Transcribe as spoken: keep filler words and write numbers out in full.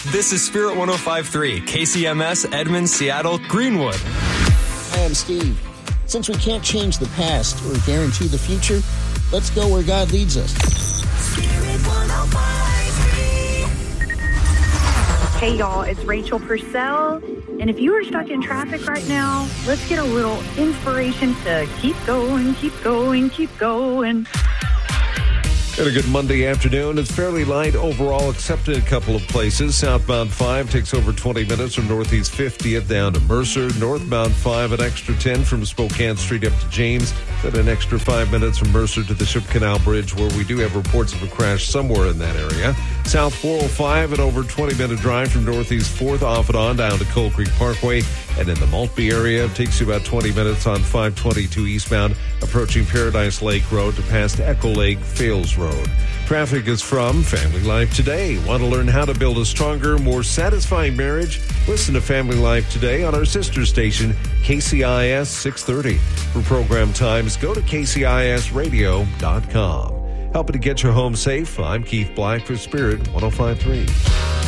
This is Spirit one oh five point three, K C M S, Edmond, Seattle, Greenwood. Hi, I'm Steve. Since we can't change the past or guarantee the future, let's go where God leads us. Spirit one oh five point three. Hey, y'all, it's Rachel Purcell. And if you are stuck in traffic right now, let's get a little inspiration to keep going, keep going, keep going. And a good Monday afternoon. It's fairly light overall, except in a couple of places. Southbound five takes over twenty minutes from Northeast fiftieth down to Mercer. Northbound five, an extra ten from Spokane Street up to James. Then an extra five minutes from Mercer to the Ship Canal Bridge, where we do have reports of a crash somewhere in that area. South four oh five, an over twenty-minute drive from Northeast fourth off and on down to Coal Creek Parkway. And in the Maltby area, it takes you about twenty minutes on five twenty-two eastbound, approaching Paradise Lake Road to past Echo Lake Fales Road. Traffic is from Family Life Today. Want to learn how to build a stronger, more satisfying marriage? Listen to Family Life Today on our sister station, K C I S six thirty. For program times, go to K C I S radio dot com. Helping to get your home safe, I'm Keith Black for Spirit one oh five point three.